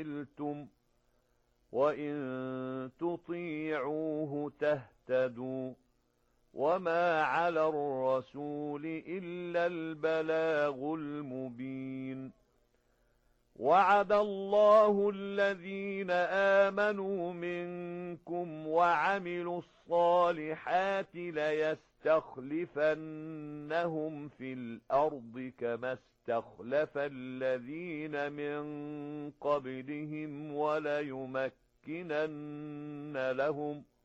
عملتم وإن تطيعوه تهتدوا وما على الرسول إلا البلاغ المبين وعد الله الذين آمنوا منكم وعملوا الصالحات ليستخلفنهم في الأرض كما استخلف الذين من قبلهم